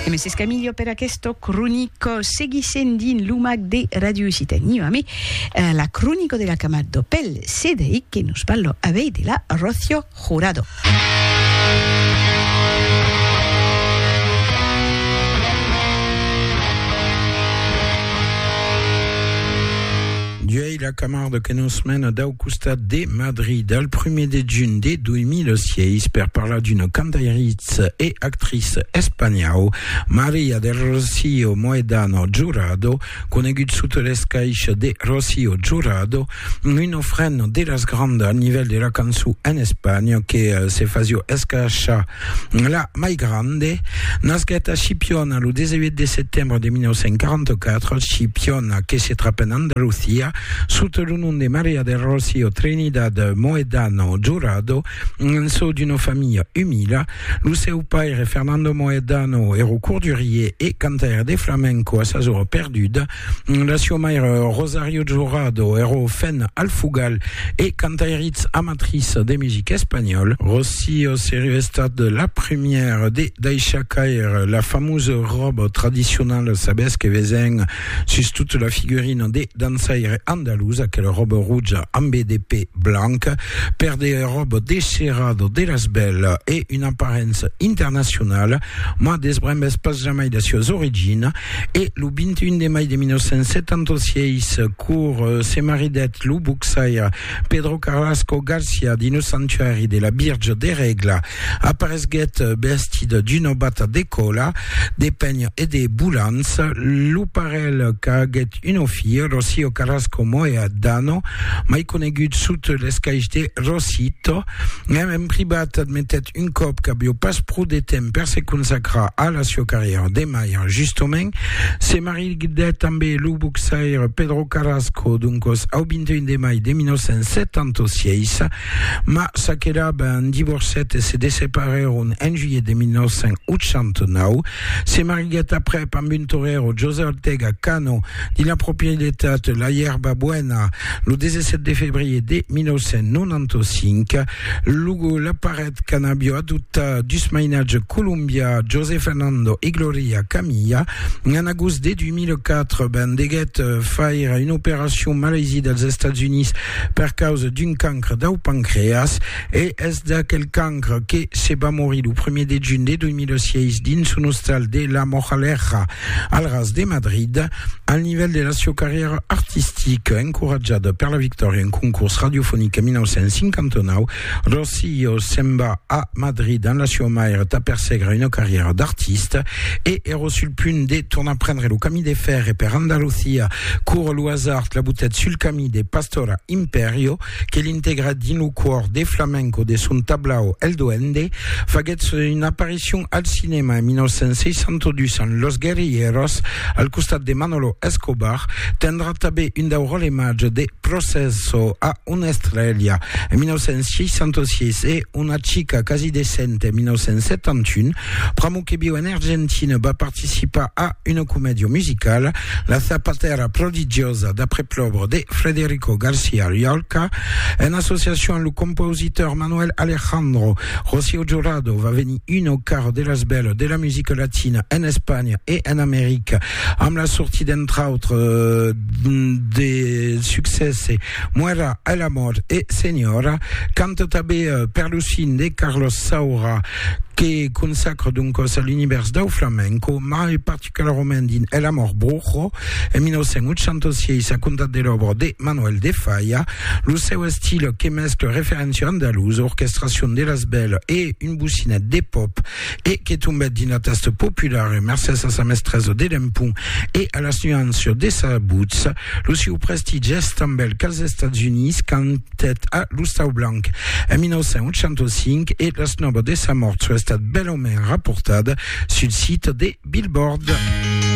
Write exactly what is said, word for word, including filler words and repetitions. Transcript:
E me se scamiglio per questo cronico segui sendin l'umac de Radio Occitanie, mais eh, la cronico de la Camardo Pel C D I que nos parlo avec de la Rocío Jurado. Duei la Camarde que nos mène d'Augusta de Madrid, al premier de juin de deux mille seize, per parlar d'une cantatrice et actrice espagnole, María del Rocío Mohedano Jurado, conegut sous l'escaix de Rocío Jurado, une offrande de las grandes a nivell de la cançó en Espagne, que uh, se fazio escacha la mai grande, nasquet a Chipiona le dix-huit de septembre de mille neuf cent quarante-quatre, Chipiona que se trappe en Andalucía, sotto il nome di María del Rocío Trinidad Mohedano Jurado, so d'una famiglia umile. Lo seu père, Fernando Mohedano, era courdurier e cantaire de flamenco a sa zona perduda. La sua mère, Rosario Jurado, era fan alfugal e cantairice amatrice de musique espagnole. Rocío seria stata la première de deixar caire la famosa robe traditionnelle sabes que vesen sus toute la figurine de dansaire andalusa, que la robe rouge en B D P blanche, per des robes déchirades de las belles et une apparence internationale, ma des brembes pas jamais de ses origines, et le vingt-et-un de mai de mille neuf cent soixante-seize, cour se maridet lu buxaire Pedro Carrasco Garcia dino sanctuari de la Birge de Regla, aparesguet vestide d'une bata de cola, de peignes et de boulans, lu parel caguet une fille, Rocío Carrasco Mohedano, mai conegut sous l'escaix de Rosito, même privat admettet un cop qu'avio pas prou de temps per se consacrar a la sua carrière de mai, justement, se maridet també lu buxaire Pedro Carrasco, duncos au vingt-et-un de mai de mille neuf cent soixante-seize, ma sa queda ben divorcet et se desepareron en juillet de mille neuf cent oitanta-nou, se maridet après amb un torero José Ortega Cano, di la propriétat la Yerba Buena, le dix-sept de février de mille neuf cent quatre-vingt-quinze, lugo la paret canabio adutta dus mainage Columbia, José Fernando e Gloria Camilla, en agost de deux mille quatre, ben deguet faire une opération Malaisie dels États-Unis per causa d'un cancre d'au pancreas, et es d'aquel cancre que se va morir le premier de juin de deux mille seize dins un hostal de la Moraleja al ras de Madrid, al nivell de la sua carrière artistique encoratjada per la victòria en concurs radiophonique en mille neuf cent cinquanta-nou, Rocío se'n va a Madrid en la sua mare ta perseguir una carrière d'artiste et era sul punt de tornar a prendre lo camí de fer per Andalucía, cour lo hasard la boutet sul camí de Pastora Imperio, que l'integra din lo cor de flamenco de son tablao El Duende, faguet une apparition al cinema en mille neuf cent seixanta-dos en Los Guerrilleros, al costat de Manolo Escobar, tendrà també un dau rolemage de Processo a una estrella en mille neuf cent seixanta-sis e una chica quasi decente en mille neuf cent setanta-un. Pramo que viu en Argentine va participar a una comèdia musical, La Zapatera Prodigiosa, d'après l'œuvre de Federico García Lorca, en association avec le compositeur Manuel Alejandro. Rocío Jurado va venir une au quart de las belles de la musique latine en Espagne et en Amérique, amb la sortie d'entre autres euh, des succès Muera el amor et Señora, canta també uh, per Lucine de Carlos Saura, que consacre donc à l'univers del flamenco, mai particularment din El Amor Brujo, en mille neuf cent oitanta-sis a contat de l'obra de Manuel de Falla, le seu estil que mescle référència andalusa, orchestration de las belles et une boucinette de pop, et que tombet din la teste populaire mercès a sa mestresse de l'empun et à las nuances de sa boots, le seu prestige est també qu'als Estats-Unis cantet a l'Ustau Blanc en mille neuf cent oitanta-cinc et la snob de sa mort estat bellament rapportada sur le site des Billboard.